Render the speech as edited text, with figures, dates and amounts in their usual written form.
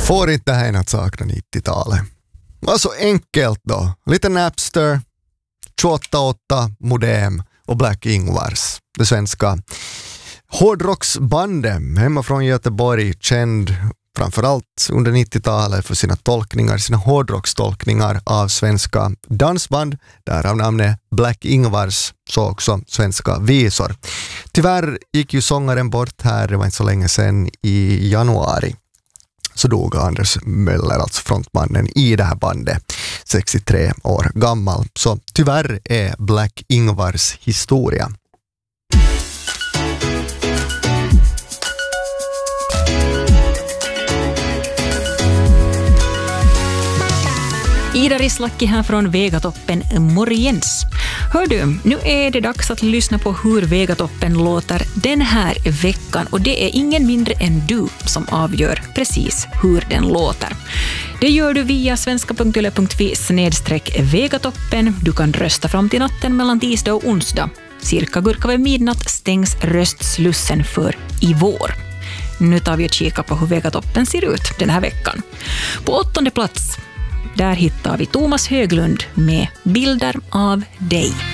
Får inte det här att sakna 90-talet. Var så enkelt då. Lite Napster, 28.8 modem och Black Ingvars. Det svenska hårdrocksbandet hemma från Göteborg, känd framförallt under 90-talet för sina tolkningar, sina hårdrockstolkningar av svenska dansband, därav namnet Black Ingvars, så också svenska visor. Tyvärr gick ju sångaren bort här, det var inte så länge sedan, i januari. Så dog Anders Möller, alltså frontmannen i det här bandet, 63 år gammal. Så tyvärr är Black Ingvars historia. Ida Rislacki här från Vegatoppen morgens. Hör du, nu är det dags att lyssna på hur Vegatoppen låter den här veckan, och det är ingen mindre än du som avgör precis hur den låter. Det gör du via svenska.yle.fi/Vegatoppen. Du kan rösta fram till natten mellan tisdag och onsdag. Cirka gurka vid midnatt stängs röstslussen för i vår. Nu tar vi ett kika på hur Vegatoppen ser ut den här veckan. På 8:e plats, där hittar vi Thomas Höglund med Bilder av dig.